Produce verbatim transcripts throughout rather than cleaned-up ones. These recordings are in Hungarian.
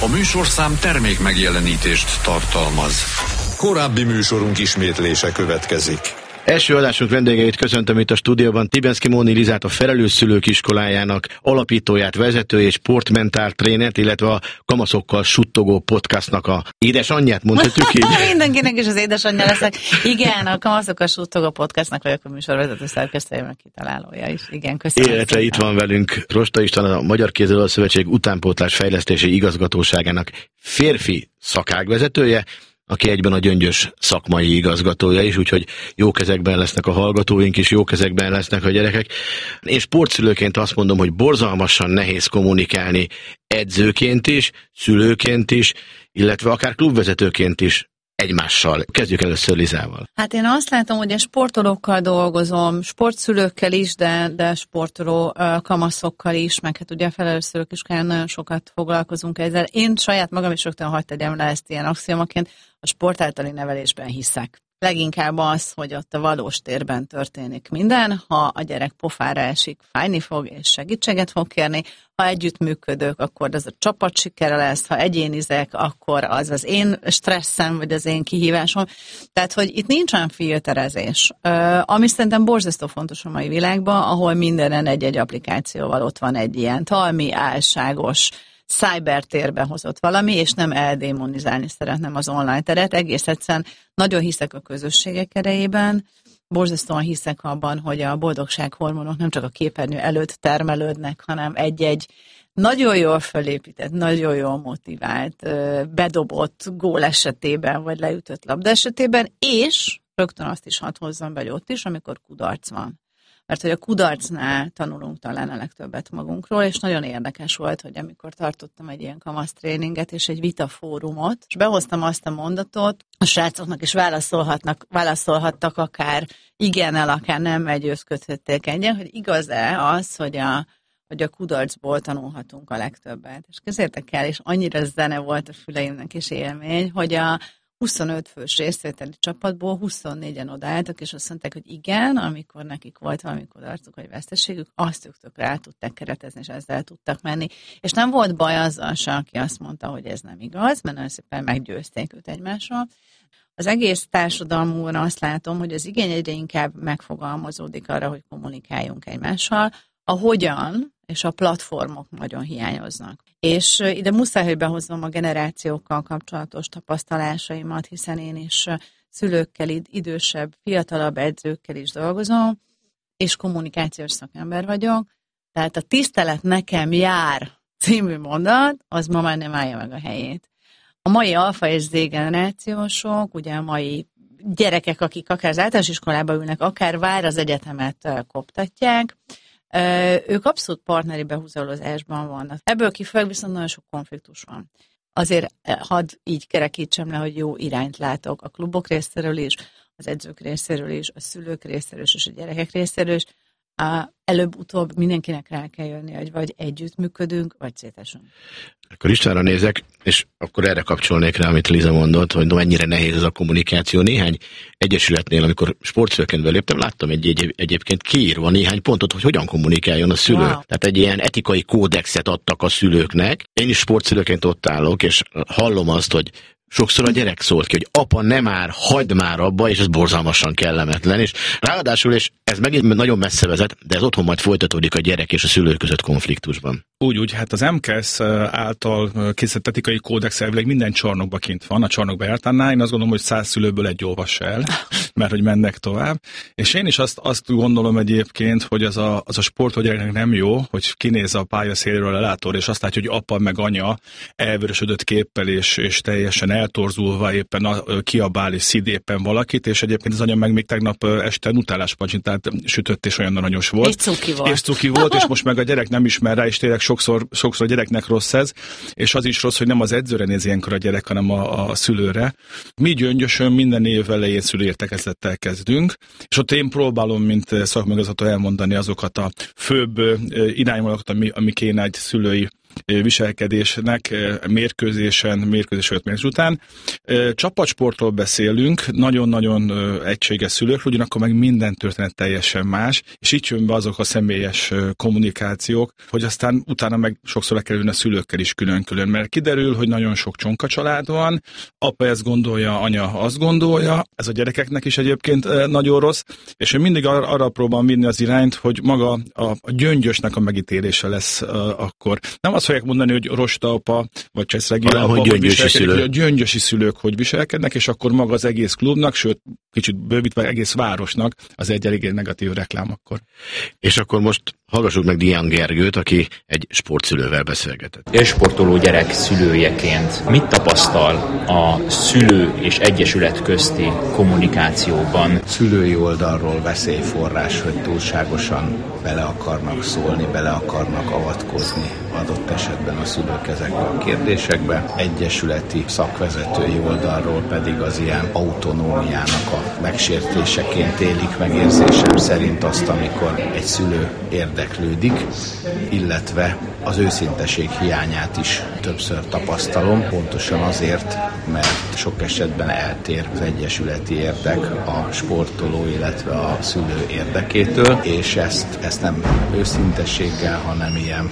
A műsorszám termék megjelenítést tartalmaz. Korábbi műsorunk ismétlése következik. Első adásunk vendégeit köszöntöm itt a stúdióban, Tibenszky Móni Lizát, a Felelős Szülők Iskolájának alapítóját, vezetőjét, és sportmentál trénert, illetve a Kamaszokkal suttogó podcastnak a édesanyját, mondhatjuk így? Mindenkinek is az édesanyja leszek. Igen, a Kamaszokkal suttogó podcastnak vagyok a műsorvezető szerkesztője, meg kitalálója is. Igen, köszönöm. Illetve szépen. Itt van velünk Rosta István, a Magyar Kézilabda Szövetség utánpótlás fejlesztési igazgatóságának férfi szakágvezetője, aki egyben a Gyöngyös szakmai igazgatója is, úgyhogy jó kezekben lesznek a hallgatóink is, jó kezekben lesznek a gyerekek. Én sportszülőként azt mondom, hogy borzalmasan nehéz kommunikálni edzőként is, szülőként is, illetve akár klubvezetőként is egymással. Kezdjük először Lizával. Hát én azt látom, hogy én sportolókkal dolgozom, sportszülőkkel is, de, de sportoló uh, kamaszokkal is, meg hát ugye a Felelős Szülők Iskoláján nagyon sokat foglalkozunk ezzel. Én saját magam is rögtön hadd tegyem le ezt ilyen axiomaként, a sport általi nevelésben hiszek. Leginkább az, hogy ott a valós térben történik minden, ha a gyerek pofára esik, fájni fog, és segítséget fog kérni, ha együttműködök, akkor az a csapat sikere lesz, ha egyénizek, akkor az az én stresszem, vagy az én kihívásom. Tehát, hogy itt nincsen filterezés, ami szerintem borzasztó fontos a mai világban, ahol mindenen egy-egy applikációval ott van egy ilyen talmi, álságos, cybertérbe hozott valami, és nem eldémonizálni szeretném az online teret. Egész egyszerűen nagyon hiszek a közösségek erejében, borzasztóan hiszek abban, hogy a boldogsághormonok nem csak a képernyő előtt termelődnek, hanem egy-egy nagyon jól felépített, nagyon jól motivált, bedobott gól esetében, vagy leütött labda esetében, és rögtön azt is hadd hozzam be, hogy ott is, amikor kudarc van. Mert hogy a kudarcnál tanulunk talán a legtöbbet magunkról, és nagyon érdekes volt, hogy amikor tartottam egy ilyen kamasz tréninget és egy vitafórumot, és behoztam azt a mondatot, a srácoknak is válaszolhatnak, válaszolhattak akár igennel, akár nem, győzködhették engem, hogy igaz-e az, hogy a, hogy a kudarcból tanulhatunk a legtöbbet. És közértek el, és annyira zene volt a füleimnek is élmény, hogy a huszonöt fős részvételi csapatból huszonnégyen odaálltak, és azt mondták, hogy igen, amikor nekik volt valami kudarcuk vagy veszteségük, azt ők tökre el tudták keretezni, és ezzel tudtak menni. És nem volt baj azzal se, aki azt mondta, hogy ez nem igaz, mert nagyon szépen meggyőzték őt egymásról. Az egész társadalmúban azt látom, hogy az igény egyre inkább megfogalmazódik arra, hogy kommunikáljunk egymással, a hogyan és a platformok nagyon hiányoznak. És ide muszáj, hogy behozom a generációkkal kapcsolatos tapasztalásaimat, hiszen én is szülőkkel, idősebb, fiatalabb edzőkkel is dolgozom, és kommunikációs szakember vagyok. Tehát a tisztelet nekem jár című mondat, az ma már nem állja meg a helyét. A mai alfa és zé generációsok, ugye a mai gyerekek, akik akár az általános iskolába ülnek, akár vár az egyetemet koptatják, ők abszolút partneri behúzalozásban vannak. Ebből kifolyólag viszont nagyon sok konfliktus van. Azért hadd így kerekítsem le, hogy jó irányt látok a klubok részéről is, az edzők részéről is, a szülők részéről is, és a gyerekek részéről is. Előbb-utóbb mindenkinek rá kell jönni, hogy vagy együttműködünk, vagy szétesünk. Akkor Istvánra nézek, és akkor erre kapcsolnék rá, amit Liza mondott, hogy no, mennyire nehéz ez a kommunikáció. Néhány egyesületnél, amikor sportszülőként beléptem, láttam egy, egy, egyébként kiírva néhány pontot, hogy hogyan kommunikáljon a szülő. Wow. Tehát egy ilyen etikai kódexet adtak a szülőknek. Én is sportszülőként ott állok, és hallom azt, hogy sokszor a gyerek szólt ki, hogy apa, ne már, hagyd már abba, és ez borzalmasan kellemetlen. És ráadásul, és ez megint nagyon messze vezet, de ez otthon majd folytatódik a gyerek és a szülő között konfliktusban. Úgy, úgy, hát az em ká e es által készített etikai kódex elvileg minden csarnokban kint van, a csarnokba jártánál. Én azt gondolom, hogy száz szülőből egy olvassa el, mert hogy mennek tovább. És én is azt, azt gondolom egyébként, hogy az a, az a sport, hogy gyereknek nem jó, hogy kinéz a pálya széléről a látor, és azt látja, hogy apa meg anya elvörösödött képpel, és, és teljesen eltorzulva éppen a, kiabál és szid éppen valakit, és egyébként az anya meg még tegnap este utáláspacsintát sütött, és olyan aranyos volt. És cuki volt. És cuki volt, és most meg a gyerek nem ismer rá, és tényleg sokszor, sokszor a gyereknek rossz ez, és az is rossz, hogy nem az edzőre néz ilyenkor a gyerek, hanem a, a szülőre. Mi Gyöngyösön minden év elején szülőértekezlettel kezdünk, és ott én próbálom, mint szakmagazgató elmondani azokat a főbb irányvonalakat, ami, ami kéne egy szülői viselkedésnek mérkőzésen, mérkőzés előtt, mérkőzés után. Csapatsportról beszélünk, nagyon-nagyon egységes szülők, ugyanakkor meg minden történet teljesen más, és itt jön be azok a személyes kommunikációk, hogy aztán utána meg sokszor le kell ülni a szülőkkel is külön-külön, mert kiderül, hogy nagyon sok csonka család van, apa ezt gondolja, anya azt gondolja, ez a gyerekeknek is egyébként nagyon rossz, és én mindig ar- arra próbálom vinni az irányt, hogy maga a, a gyöngyösnek a megítélése lesz uh, akkor. Nem azt fogják mondani, hogy rosta apa, vagy cseszregi apa, hogy gyöngyösi szülők. A gyöngyösi szülők hogy viselkednek, és akkor maga az egész klubnak, sőt, kicsit bővítve egész városnak az egy elég negatív reklám akkor. És akkor most hallgassuk meg Dián Gergőt, aki egy sportszülővel beszélgetett. Élsportoló gyerek szülőjeként mit tapasztal a szülő és egyesület közti kommunikációban? Szülői oldalról veszélyforrás, hogy túlságosan bele akarnak szólni, bele akarnak avatkozni adott esetben a szülők ezekbe a kérdésekbe. Egyesületi szakvezetői oldalról pedig az ilyen autonómiának a megsértéseként élik meg érzésem szerint azt, amikor egy szülő érdeklődik, illetve az őszinteség hiányát is többször tapasztalom, pontosan azért, mert sok esetben eltér az egyesületi érdek a sportoló, illetve a szülő érdekétől, és ezt, ezt nem őszintességgel, hanem ilyen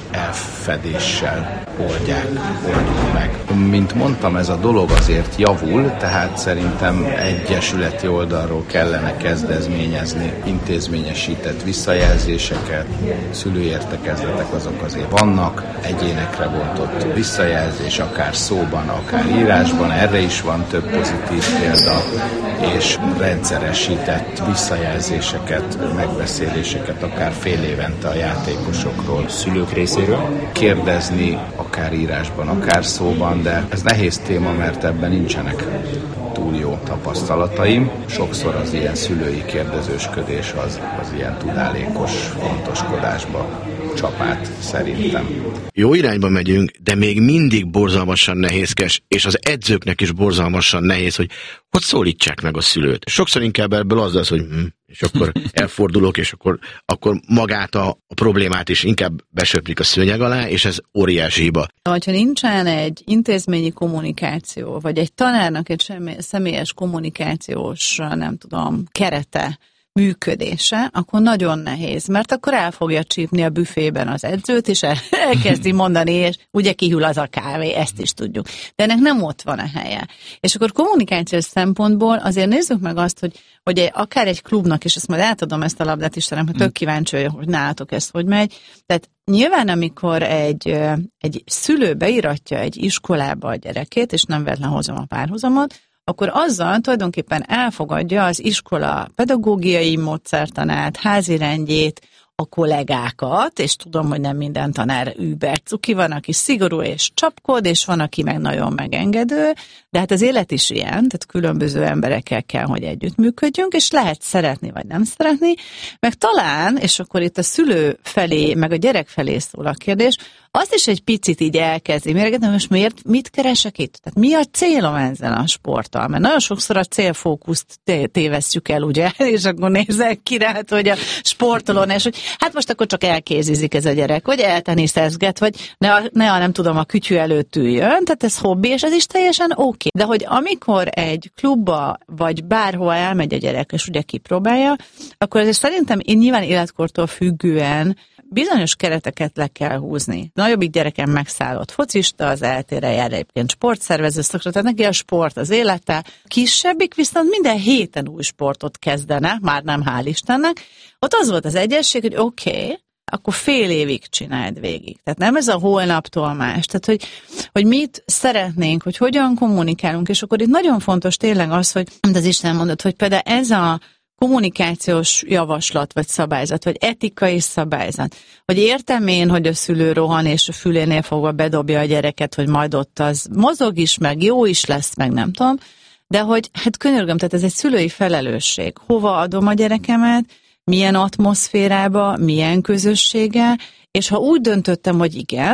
elfedéssel oldják, oldjuk meg. Mint mondtam, ez a dolog azért javul, tehát szerintem egyesületi oldalról kellene kezdeményezni intézményesített visszajelzéseket, szülőértekezletek azok azért vannak, egyénekre bontott visszajelzés, akár szóban, akár írásban, erre is van több pozitív példa, és rendszeresített visszajelzéseket, megbeszéléseket, akár fél évente a játékosokról. Szülők részéről? Kérdezni, akár írásban, akár szóban, de ez nehéz téma, mert ebben nincsenek túl jó tapasztalataim. Sokszor az ilyen szülői kérdezősködés az, az ilyen tudálékos fontoskodásba csapát szerintem. Jó irányba megyünk, de még mindig borzalmasan nehézkes, és az edzőknek is borzalmasan nehéz, hogy hogy szólítsák meg a szülőt. Sokszor inkább ebből az lesz, hogy hm, és akkor elfordulok, és akkor, akkor magát a, a problémát is inkább besöprik a szőnyeg alá, és ez óriási hiba. Ha nincsen egy intézményi kommunikáció, vagy egy tanárnak egy személyes kommunikációs, nem tudom, kerete, működése, akkor nagyon nehéz, mert akkor el fogja csípni a büfében az edzőt, és elkezdi mondani, és ugye kihűl az a kávé, ezt is tudjuk. De ennek nem ott van a helye. És akkor kommunikációs szempontból azért nézzük meg azt, hogy, hogy akár egy klubnak, és ezt majd átadom ezt a labdát Istenem, hogy tök kíváncsi vagyok, hogy nálatok ez hogy megy. Tehát nyilván, amikor egy, egy szülő beiratja egy iskolába a gyerekét, és nem véletlen hozom a párhuzamot, akkor azzal tulajdonképpen elfogadja az iskola pedagógiai módszertanát, házirendjét, a kollégákat, és tudom, hogy nem minden tanár über cuki, van, aki szigorú és csapkod, és van, aki meg nagyon megengedő, de hát az élet is ilyen, tehát különböző emberekkel kell, hogy együttműködjünk, és lehet szeretni, vagy nem szeretni, meg talán, és akkor itt a szülő felé, meg a gyerek felé szól a kérdés, azt is egy picit így elkezdi mérgetni, most miért, mit keresek itt? Tehát mi a célom ezzel a sporttal? Mert nagyon sokszor a célfókuszt tévesztjük el, ugye? És akkor nézek ki rá, hogy a sportolón, és hogy hát most akkor csak elkézizik ez a gyerek, vagy elteniszezget, vagy ne, ne, nem tudom, a kütyű előtt üljön, tehát ez hobbi, és ez is teljesen oké. Okay. De hogy amikor egy klubba, vagy bárhova elmegy a gyerek, és ugye kipróbálja, akkor azért szerintem én nyilván életkortól függően bizonyos kereteket le kell húzni. Nagyobbik gyerekem megszállott focista, az eltére jár egyébként sportszervező szakra, tehát neki a sport az élete. Kisebbik viszont minden héten új sportot kezdene, már nem, hál' Istennek. Ott az volt az egyesség, hogy oké, okay, akkor fél évig csináld végig. Tehát nem ez a holnaptól más. Tehát, hogy, hogy mit szeretnénk, hogy hogyan kommunikálunk, és akkor itt nagyon fontos tényleg az, hogy az Isten mondott, hogy például ez a kommunikációs javaslat, vagy szabályzat, vagy etikai szabályzat, hogy értem én, hogy a szülő rohan, és a fülénél fogva bedobja a gyereket, hogy majd ott az mozog is, meg jó is lesz, meg nem tudom, de hogy hát könyörgöm, tehát ez egy szülői felelősség. Hova adom a gyerekemet, milyen atmoszférába, milyen közösséggel, és ha úgy döntöttem, hogy igen,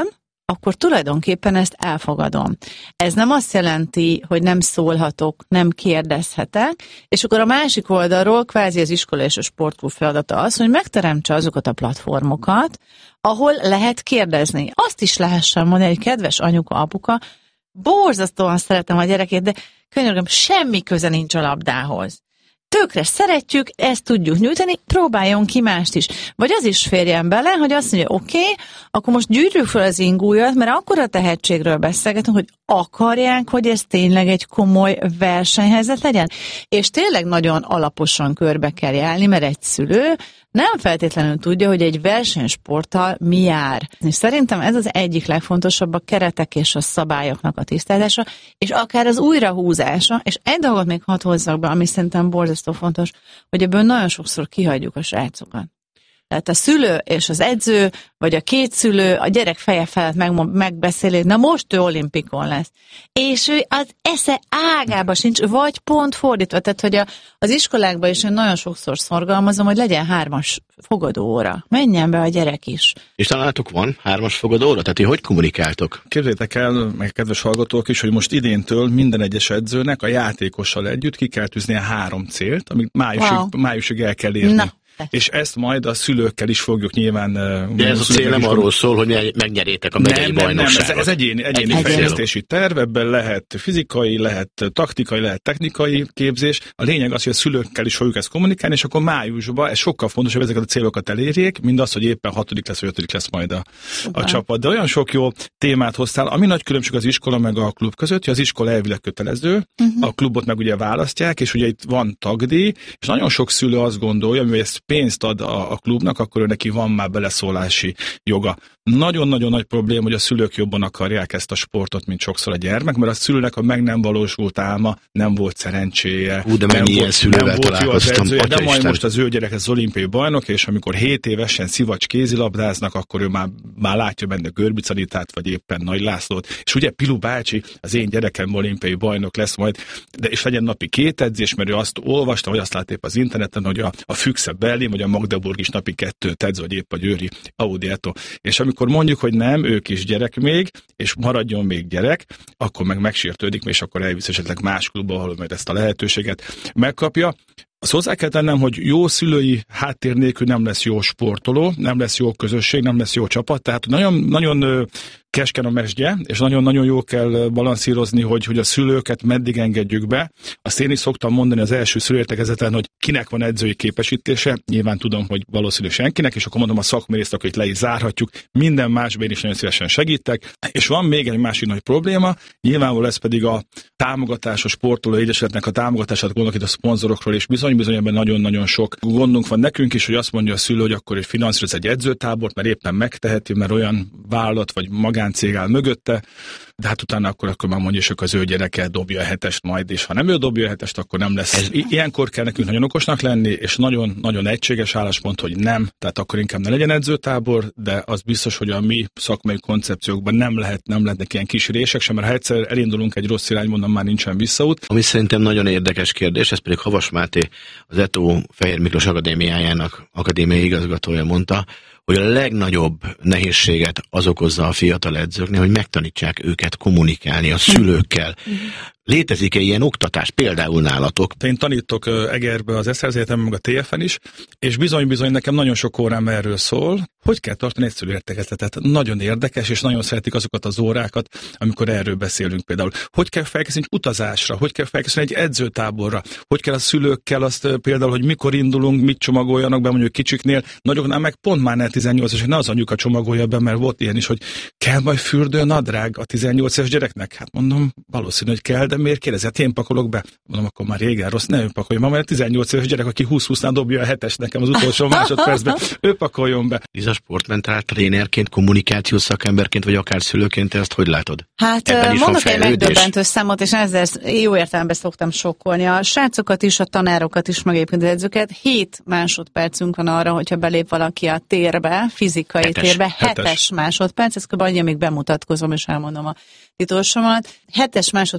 akkor tulajdonképpen ezt elfogadom. Ez nem azt jelenti, hogy nem szólhatok, nem kérdezhetek, és akkor a másik oldalról kvázi az iskola és a sportklub feladata az, hogy megteremtse azokat a platformokat, ahol lehet kérdezni. Azt is lehessen mondani, hogy kedves anyuka, apuka, borzasztóan szeretem a gyerekét, de könyörgöm, semmi köze nincs a labdához. Tökre szeretjük, ezt tudjuk nyújtani, próbáljon ki mást is. Vagy az is férjen bele, hogy azt mondja, oké, okay, akkor most gyűjtjük fel az ingújat, mert akkor a tehetségről beszélgetünk, hogy akarják, hogy ez tényleg egy komoly versenyhelyzet legyen. És tényleg nagyon alaposan körbe kell járni, mert egy szülő nem feltétlenül tudja, hogy egy versenysporttal mi jár. És szerintem ez az egyik legfontosabb, a keretek és a szabályoknak a tisztázása, és akár az újrahúzása, és egy dolgot még hadd hozzak be, ami szerintem borzasztó fontos, hogy ebből nagyon sokszor kihagyjuk a srácokat. Tehát a szülő és az edző, vagy a két szülő a gyerek feje felett meg, megbeszéli, na most ő olimpikon lesz. És ő az esze ágába sincs, vagy pont fordítva. Tehát, hogy a, az iskolákban is én nagyon sokszor szorgalmazom, hogy legyen hármas fogadóóra. Menjen be a gyerek is. És tanálatok van hármas fogadóóra? Tehát, hogy hogy kommunikáltok? Képzeljétek el, meg kedves hallgatók is, hogy most idéntől minden egyes edzőnek a játékossal együtt ki kell tűznie három célt, amit májusig, wow. májusig el kell érni. Na. És ezt majd a szülőkkel is fogjuk nyilván... De ez a cél nem arról szól, hogy megnyerjétek a megyei bajnokságot. Nem, nem, ez, ez egyéni, egyéni egy fejlesztési terv, ebben lehet fizikai, lehet taktikai, lehet technikai képzés. A lényeg az, hogy a szülőkkel is fogjuk ezt kommunikálni, és akkor májusban ez sokkal fontosabb, ezeket a célokat elérjék, mint az, hogy éppen hatodik lesz, vagy ötödik lesz majd a, a csapat. De olyan sok jó témát hoztál, ami nagy különbség az iskola meg a klub között, hogy az iskola elvileg kötelező, uh-huh. a klubot meg ugye választják, és ugye itt van tagdíj, és nagyon sok szülő azt gondolja, hogy ezt pénzt ad a, a klubnak, akkor ő neki van már beleszólási joga. Nagyon-nagyon nagy probléma, hogy a szülők jobban akarják ezt a sportot, mint sokszor a gyermek, mert a szülőnek a meg nem valósult álma, nem volt szerencséje, Hú, de nem volt, volt, szülővel nem volt jó az edzője, de majd Isten. most az ő gyerek az olimpiai bajnok, és amikor hét évesen szivacs kézilabdáznak, akkor ő már, már látja benne Görbic Anitát, vagy éppen Nagy Lászlót, és ugye Pilu bácsi, az én gyerekem olimpiai bajnok lesz majd, de és legyen napi két edzés, mert ő azt olvasta, vagy azt lát épp az interneten, hogy a, a Füchse Berlin, vagy a Magdeburg is napi kettőt edz, vagy épp a győri Audi Eto. És amikor mondjuk, hogy nem, ő kis gyerek még, és maradjon még gyerek, akkor meg megsértődik, és akkor elvisz esetleg más klubba, ahol majd ezt a lehetőséget megkapja. Azt hozzá kell tennem, hogy jó szülői háttér nélkül nem lesz jó sportoló, nem lesz jó közösség, nem lesz jó csapat, tehát nagyon, nagyon kesken a mesdje, és nagyon-nagyon jó kell balanszírozni, hogy, hogy a szülőket meddig engedjük be. Azt én is szoktam mondani az első szülőértekezeten, hogy kinek van edzői képesítése, nyilván tudom, hogy valószínű senkinek, és akkor mondom a szakmai részt, hogy le is zárhatjuk, minden másban is nagyon szívesen segítek. És van még egy másik nagy probléma, nyilvánvalóan ez pedig a támogatás, a sportoló egyesületnek a támogatását, gondolok itt a szponzorokról, és bizony-bizony ebben nagyon-nagyon sok gondunk van nekünk is, hogy azt mondja a szülő, hogy akkor hogy finanszíroz egy edzőtábort, mert éppen megteheti, mert olyan vállalat vagy magáncég áll mögötte, de hát utána akkor, akkor már mondja, hogy az ő gyereke dobja a hetest majd, és ha nem ő dobja a hetest, akkor nem lesz. Ez... Ilyenkor kell nekünk nagyon okosnak lenni, és nagyon-nagyon egységes álláspont, hogy nem, tehát akkor inkább ne legyen edzőtábor, de az biztos, hogy a mi szakmai koncepciókban nem lehet, nem lehetnek ilyen kis rések sem, mert ha egyszer elindulunk egy rossz irányba, onnan már nincsen visszaút. Ami szerintem nagyon érdekes kérdés, ez pedig Havas Máté, az Eto Fejér Miklós Akadémiájának akadémiai igazgatója mondta, hogy a legnagyobb nehézséget az okozza a fiatal edzőknél, hogy megtanítsák őket kommunikálni a szülőkkel. Létezik-e ilyen oktatás például nálatok? Én tanítok Egerbe az Esztergom Egyetemen, meg a té ef-en is, és bizony-bizony nekem nagyon sok órám erről szól, hogy kell tartani egy szülőértekezletet. Nagyon érdekes, és nagyon szeretik azokat az órákat, amikor erről beszélünk például. Hogy kell felkészülni egy utazásra, hogy kell felkészülni egy edzőtáborra, hogy kell a szülőkkel azt például, hogy mikor indulunk, mit csomagoljanak be mondjuk kicsiknél, nagyoknál meg pont már ne tizennyolc és ne az anyuka csomagolja be, mert volt ilyen is, hogy kell majd fürdőnadrág a tizennyolc éves gyereknek. Hát mondom, valószínű, hogy kell, de miért kérdezi? Hát én pakolok be. Mondom, akkor már régen rossz, ne ő pakoljon. Ma már tizennyolc éves gyerek, aki húsz-húsznál dobja a hetes nekem az utolsó másodpercben. Ő pakoljon be. Liza, sportmentál trénerként, kommunikációs szakemberként, vagy akár szülőként, te ezt hogy látod? Hát mondok egy megdöbbentő számot, és ezzel jó értelemben szoktam sokkolni. A srácokat is, a tanárokat is, meg egyébként az edzőket. Hét másodpercünk van arra, hogyha belép valaki a térbe, fizikai hetes, térbe, hetes, hetes másodperc, ez kb. Annyi, amíg bemutatkozom, és elmondom a titulsomat. Hetes másodpercünk van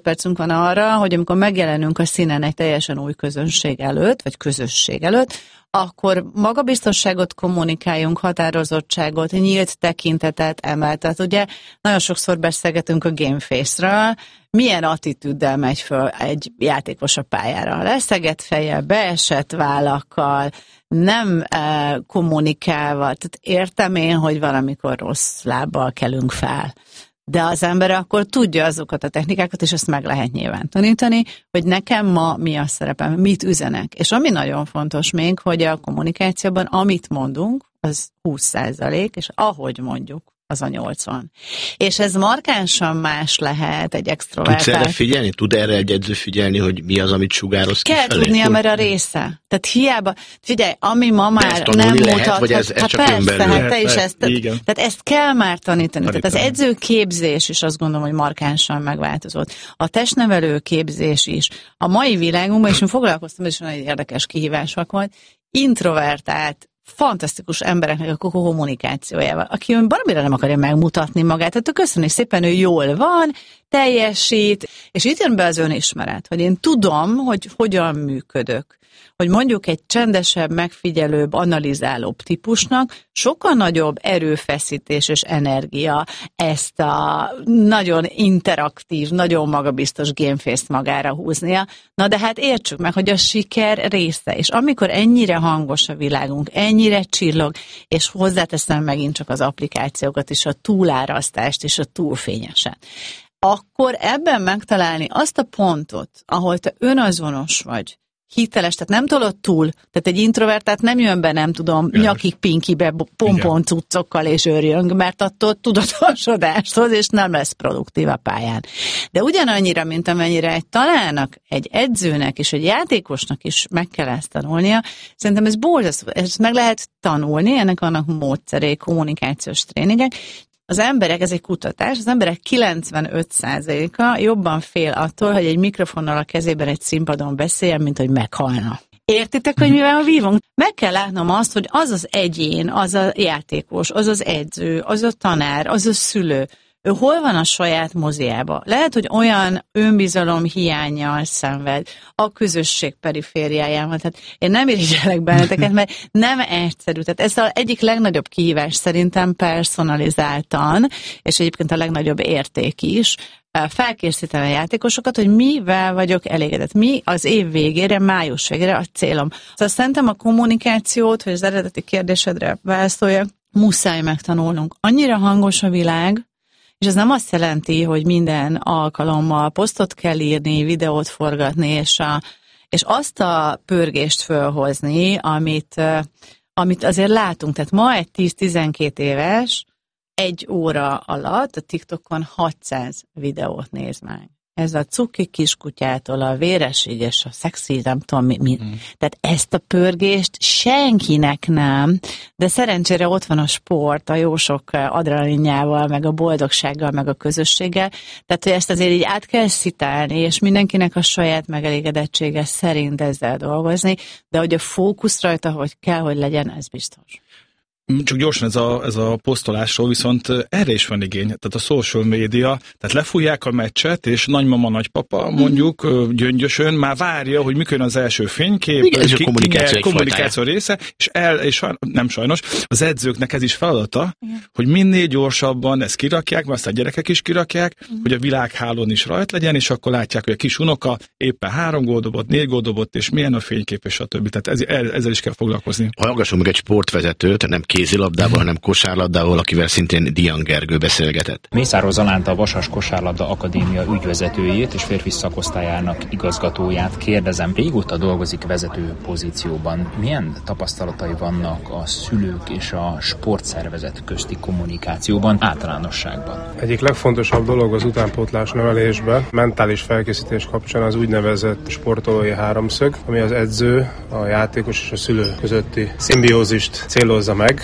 van arra, hogy amikor megjelenünk a színen egy teljesen új közönség előtt, vagy közösség előtt, akkor magabiztosságot kommunikáljunk, határozottságot, nyílt tekintetet emeltet. Ugye nagyon sokszor beszélgetünk a gameface-ről, milyen attitűddel megy föl egy játékos a pályára. Leszegett fejjel, beesett vállakkal, nem eh, kommunikálva. Tehát értem én, hogy valamikor rossz lábbal kelünk fel. De az ember akkor tudja azokat a technikákat, és ezt meg lehet nyilván tanítani, hogy nekem ma mi a szerepem, mit üzenek. És ami nagyon fontos még, hogy a kommunikációban, amit mondunk, az húsz százalék, és ahogy mondjuk, az a nyolcvan. És ez markánsan más lehet egy extrovertált. Tudsz erre figyelni? Tud erre egy edző figyelni, hogy mi az, amit sugároz kifelé? Kell tudnia, mert a része. Tehát hiába, figyelj, ami ma már nem mutat, vagy ez, ez hát csak persze, hát te is lehet, ezt, tehát, tehát ezt kell már tanítani. tanítani. Tehát az edzőképzés is azt gondolom, hogy markánsan megváltozott. A testnevelő képzés is. A mai világunkban, és én foglalkoztam, és nagyon érdekes kihívások volt, introvertált, fantasztikus embereknek a kommunikációjával, aki ön valamire nem akarja megmutatni magát, tehát köszönjük szépen, ő jól van, teljesít, és itt jön be az önismeret, hogy én tudom, hogy hogyan működök. Hogy mondjuk egy csendesebb, megfigyelőbb, analizálóbb típusnak sokkal nagyobb erőfeszítés és energia ezt a nagyon interaktív, nagyon magabiztos gameface-t magára húznia. Na de hát értsük meg, hogy a siker része, és amikor ennyire hangos a világunk, ennyire csillog, és hozzáteszem megint csak az applikációkat is, a túlárasztást és a túlfényeset, akkor ebben megtalálni azt a pontot, ahol te önazonos vagy, hiteles, tehát nem tolod túl, tehát egy introvertát nem jön be, nem tudom, János. nyakig pinkibe, pompon cuccokkal és őrjönk, mert attól tudatosodást hoz, és nem lesz produktív a pályán. De ugyanannyira, mint amennyire egy találnak, egy edzőnek és egy játékosnak is meg kell ezt tanulnia, szerintem ez borzasztó, ezt meg lehet tanulni, ennek vannak módszerei, kommunikációs tréningek. Az emberek, ez egy kutatás, az emberek kilencvenöt százaléka jobban fél attól, hogy egy mikrofonnal a kezében egy színpadon beszéljen, mint hogy meghalna. Értitek, hogy mivel vívunk? Meg kell látnom azt, hogy az az egyén, az a játékos, az az edző, az a tanár, az a szülő, ő hol van a saját moziába? Lehet, hogy olyan önbizalom hiánnyal szenved a közösség perifériájában. Tehát én nem irigyelek benneteket, mert nem egyszerű. Tehát ez az egyik legnagyobb kihívás szerintem personalizáltan, és egyébként a legnagyobb érték is, felkészíteni a játékosokat, hogy mivel vagyok elégedett. Mi az év végére, május végére a célom. Szóval szerintem a kommunikációt, hogy az eredeti kérdésedre válaszoljak, muszáj megtanulnunk. Annyira hangos a világ, és ez nem azt jelenti, hogy minden alkalommal posztot kell írni, videót forgatni, és, a, és azt a pörgést fölhozni, amit, amit azért látunk. Tehát ma egy tíz-tizenkét éves egy óra alatt a TikTokon hatszáz videót néz meg. Ez a cuki kiskutyától a véresig és a szexi, nem tudom mi. mi. Mm. Tehát ezt a pörgést senkinek nem, de szerencsére ott van a sport, a jó sok adrenalinjával, meg a boldogsággal, meg a közösséggel. Tehát, hogy ezt azért így át kell szitálni, és mindenkinek a saját megelégedettsége szerint ezzel dolgozni, de hogy a fókusz rajta, hogy kell, hogy legyen, ez biztos. Csak gyorsan ez a, ez a posztolásról, viszont erre is van igény. Tehát a social media, tehát lefújják a meccset, és nagymama, nagypapa mondjuk mm. gyöngyösön már várja, hogy mikor az első fénykép, igen, és a kommunikáció, kommunikáció része, és, el, és nem sajnos, az edzőknek ez is feladata, igen. hogy minél gyorsabban ezt kirakják, mert azt a gyerekek is kirakják, mm. hogy a világhálón is rajt legyen, és akkor látják, hogy a kis unoka éppen három gól dobott, négy gól dobott, és milyen a fénykép, és a többi. Tehát ez, ezzel is kell foglalkozni. Hallgassunk meg egy sportvezetőt, nem kézilabdával, hanem kosárlabdával, akivel szintén Dian Gergő beszélgetett. Mészáros Zalánta, a Vasas Kosárlabda Akadémia ügyvezetőjét és férfi szakosztályának igazgatóját kérdezem. Régóta dolgozik vezető pozícióban. Milyen tapasztalatai vannak a szülők és a sportszervezet közti kommunikációban általánosságban? Egyik legfontosabb dolog az utánpótlás nevelésben, mentális felkészítés kapcsán az úgynevezett sportolói háromszög, ami az edző, a játékos és a szülő közötti szimbiózist célozza meg.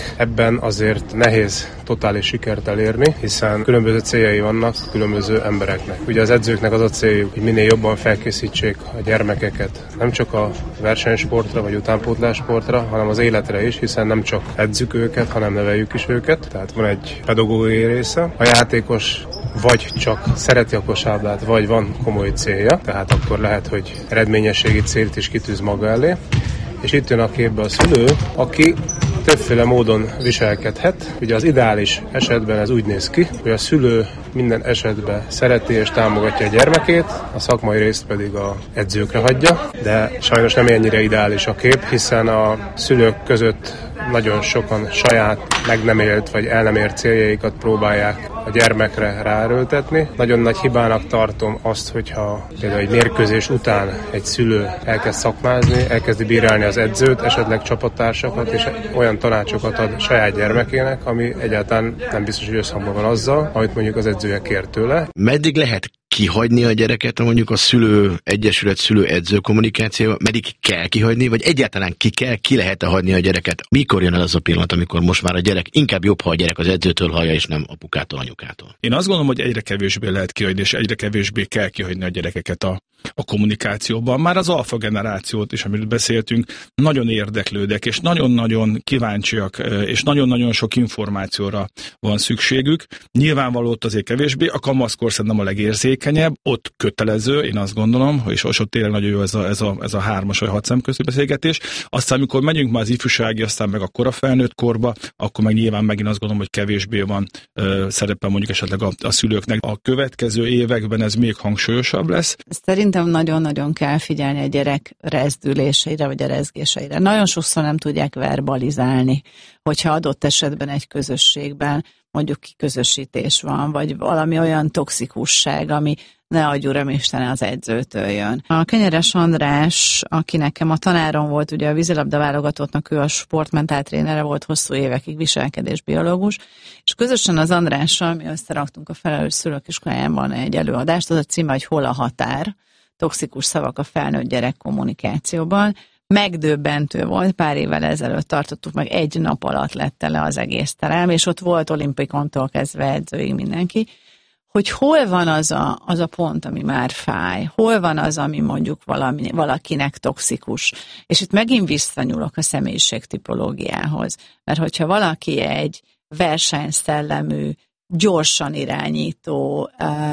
edzőnek ebben azért nehéz totális sikert elérni, hiszen különböző céljai vannak különböző embereknek. Ugye az edzőknek az a céljuk, hogy minél jobban felkészítsék a gyermekeket nem csak a versenysportra vagy utánpótlássportra, hanem az életre is, hiszen nem csak edzük őket, hanem neveljük is őket. Tehát van egy pedagógiai része. A játékos vagy csak szereti a kosárlabdát, vagy van komoly célja, tehát akkor lehet, hogy eredményességi célt is kitűz maga elé. És itt jön a képbe a szülő, aki többféle módon viselkedhet. Ugye az ideális esetben ez úgy néz ki, hogy a szülő minden esetben szereti és támogatja a gyermekét, a szakmai részt pedig a edzőkre hagyja, de sajnos nem ennyire ideális a kép, hiszen a szülők között nagyon sokan saját meg nem élt vagy el nem ért céljaikat próbálják a gyermekre ráerőltetni. Nagyon nagy hibának tartom azt, hogyha például egy mérkőzés után egy szülő elkezd szakmázni, elkezdi bírálni az edzőt, esetleg csapattársakat, és olyan tanácsokat ad saját gyermekének, ami egyáltalán nem biztos, hogy összhangban van azzal, amit mondjuk az edzője kér tőle. Meddig lehet kihagyni a gyereket, mondjuk a szülő, egyesület szülő-edző kommunikációval, meddig kell kihagyni, vagy egyáltalán ki kell, ki lehet-e hagyni a gyereket? Mikor jön el az a pillanat, amikor most már a gyerek, inkább jobb, ha a gyerek az edzőtől hallja, és nem apukától, anyukától? Én azt gondolom, hogy egyre kevésbé lehet kihagyni, és egyre kevésbé kell kihagyni a gyerekeket a, a kommunikációban. Már az alfa generációt is, amiről beszéltünk, nagyon érdeklődek, és nagyon-nagyon kíváncsiak, és nagyon-nagyon sok információra van szükségük. Nyilvánvaló ott azért kevésbé, a kamaszkor szerintem a legérzékenyebb, ott kötelező, én azt gondolom, és ott tényleg nagyon jó ez a, ez a, ez a hármas vagy hat szemközti beszélgetés. Aztán, amikor megyünk már az ifjúsági, aztán meg a kora felnőtt korba, akkor meg nyilván megint azt gondolom, hogy kevésbé van uh, szerepe mondjuk esetleg a, a szülőknek. A következő években ez még hangsúlyosabb lesz. Szerintem nagyon-nagyon kell figyelni a gyerek rezdüléseire, vagy a rezgéseire. Nagyon sokszor nem tudják verbalizálni, hogyha adott esetben egy közösségben mondjuk kiközösítés van, vagy valami olyan toxikusság, ami ne adj uram Istene az edzőtől jön. A Kenyeres András, aki nekem a tanárom volt, ugye a vízilabda válogatottnak ő a sportmentáltrénere volt hosszú évekig, viselkedésbiológus, és közösen az Andrással mi összeraktunk a Felelős Szülők Iskolájában egy előadást, az a címe, hogy Hol a határ? Toxikus szavak a felnőtt gyerek kommunikációban. Megdöbbentő volt, pár évvel ezelőtt tartottuk meg, egy nap alatt lett tele az egész terem, és ott volt olimpikontól kezdve edzőig mindenki, hogy hol van az a, az a pont, ami már fáj, hol van az, ami mondjuk valami, valakinek toxikus. És itt megint visszanyúlok a személyiségtipológiához, mert hogyha valaki egy versenyszellemű, gyorsan irányító,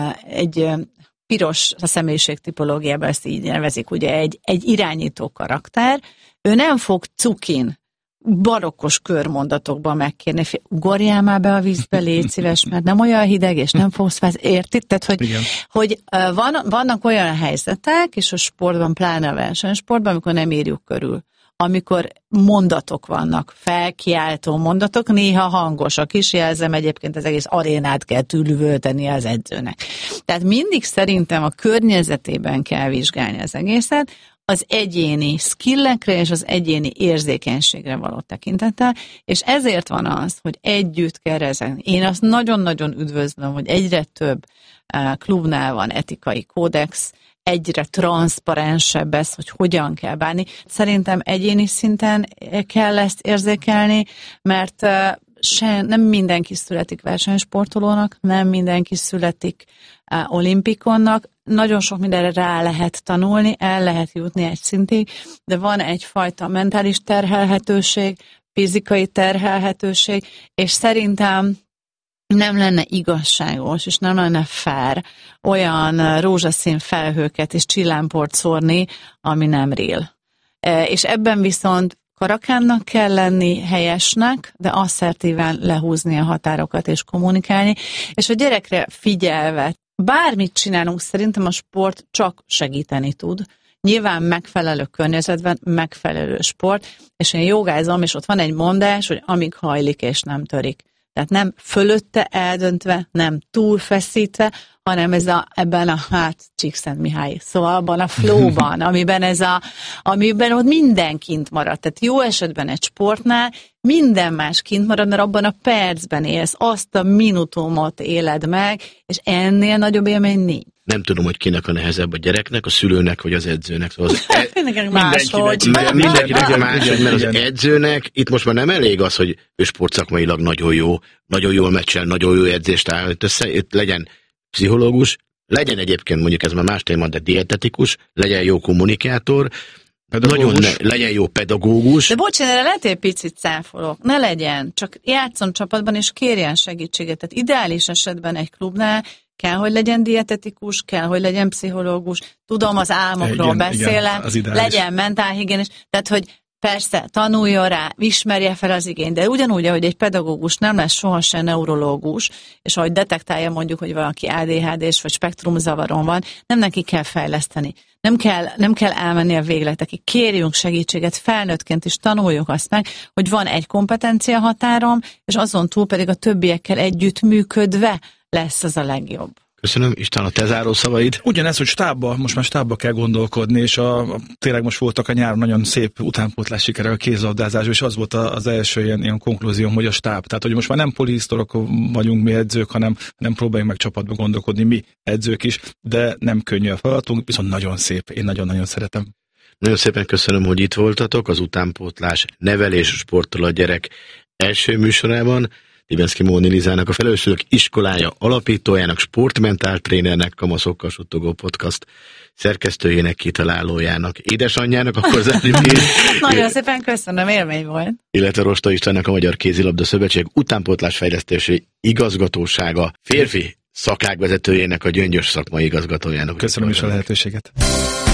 egy piros a személyiségtipológiában, ezt így nevezik, ugye egy, egy irányító karakter, ő nem fog cukin, barokkos körmondatokban megkérni, ugorjál már be a vízbe, légy szíves, mert nem olyan hideg, és nem fogsz fel, érted? Tehát, hogy, hogy van, vannak olyan helyzetek, és a sportban, pláne a versenysportban, amikor nem írjuk körül, amikor mondatok vannak, felkiáltó mondatok, néha hangosak is, jelzem, egyébként az egész arénát kell tűlüvölteni az edzőnek. Tehát mindig szerintem a környezetében kell vizsgálni az egészet, az egyéni skillekre és az egyéni érzékenységre való tekintettel, és ezért van az, hogy együtt kell rezegni. Én azt nagyon-nagyon üdvözlöm, hogy egyre több klubnál van etikai kódex, egyre transzparensebb ez, hogy hogyan kell bánni. Szerintem egyéni szinten kell ezt érzékelni, mert se, nem mindenki születik versenysportolónak, nem mindenki születik uh, olimpikonnak, nagyon sok mindenre rá lehet tanulni, el lehet jutni egy szintig, de van egyfajta mentális terhelhetőség, fizikai terhelhetőség, és szerintem nem lenne igazságos, és nem lenne fair olyan rózsaszín felhőket és csillámport szórni, ami nem real. E, és ebben viszont karakánnak kell lenni, helyesnek, de asszertíven lehúzni a határokat és kommunikálni, és a gyerekre figyelve, bármit csinálunk, szerintem a sport csak segíteni tud. Nyilván megfelelő környezetben, megfelelő sport, és én jogázom, és ott van egy mondás, hogy amíg hajlik és nem törik. Tehát nem fölötte eldöntve, nem túlfeszítve, hanem ez a, ebben a, hát Csíkszentmihály, szóval abban a flowban, amiben ez a, amiben ott minden kint marad. Tehát jó esetben egy sportnál minden más kint marad, mert abban a percben élsz, azt a minutumot éled meg, és ennél nagyobb élmény nincs. nem tudom, hogy kinek a nehezebb, a gyereknek, a szülőnek, vagy az edzőnek. Szóval az e- mindenkinek máshogy. Mindenkinek máshogy, mert az edzőnek itt most már nem elég az, hogy ő sportszakmailag nagyon jó, nagyon jól meccsel, nagyon jó edzést állít össze, itt legyen pszichológus, legyen egyébként mondjuk ez már más téma, de dietetikus, legyen jó kommunikátor, nagyon ne, legyen jó pedagógus. De bocs, én erre lehet egy picit cáfolok. Ne legyen, csak játszon csapatban, és kérjen segítséget. Tehát ideális esetben egy klubnál kell, hogy legyen dietetikus, kell, hogy legyen pszichológus. Tudom, az álmokról igen, beszélek, igen, legyen mentálhigiénés. Tehát, hogy persze, tanuljon rá, ismerje fel az igényt, de ugyanúgy, ahogy egy pedagógus nem lesz sohasem neurológus, és ahogy detektálja mondjuk, hogy valaki á dé há dés vagy spektrumzavaron van, nem neki kell fejleszteni. Nem kell, nem kell elmenni a végletekig. Kérjünk segítséget, felnőttként is tanuljuk azt meg, hogy van egy kompetencia határom, és azon túl pedig a többiekkel együtt működve lesz az a legjobb. Köszönöm. István, a te záró szavaid? Ugyanez, hogy stábba, most már stábba kell gondolkodni, és a, a, tényleg most voltak a nyáron nagyon szép utánpótlás sikerek a kézlabdázásban, és az volt a, az első ilyen, ilyen konklúzióm, hogy a stáb. Tehát, hogy most már nem polihisztorok vagyunk mi edzők, hanem nem próbáljunk meg csapatba gondolkodni mi edzők is, de nem könnyű a feladatunk, viszont nagyon szép. Én nagyon-nagyon szeretem. Nagyon szépen köszönöm, hogy itt voltatok az utánpótlás nevelés sporttól a gyerek első műsorában. Tibenszky Móni Lizának, a Felelősségek Iskolája alapítójának, sportmentáltrénernek, Kamaszokkal suttogó podcast szerkesztőjének, kitalálójának, édesanyjának, akkor zárjuk ki. Nagyon szépen köszönöm, élmény volt. Illetve Rosta Istvánnak, a Magyar Kézilabda Szövetség utánpótlásfejlesztési igazgatósága férfi szakágvezetőjének, a Gyöngyös szakmai igazgatójának. Köszönöm is a lehetőséget.